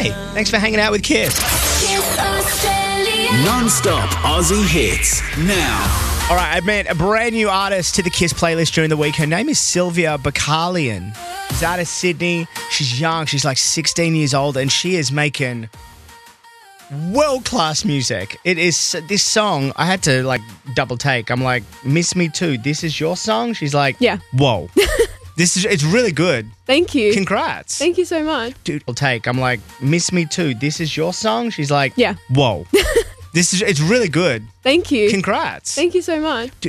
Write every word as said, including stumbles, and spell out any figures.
Hey, thanks for hanging out with Kiss. Kiss Australia. Non-stop Aussie hits. Now. All right, I met a brand new artist to the Kiss playlist during the week. Her name is Sylvia Bacalian. She's out of Sydney. She's young. She's like sixteen years old, and she is making world-class music. It is this song. I had to like double take. I'm like, "Miss Me Too. This is your song." She's like, Yeah. Whoa, this is it's really good. Thank you. Congrats. Thank you so much. Dude, I'll take. I'm like, "Miss Me Too. This is your song." She's like, Yeah. Whoa, this is it's really good. Thank you. Congrats. Thank you so much.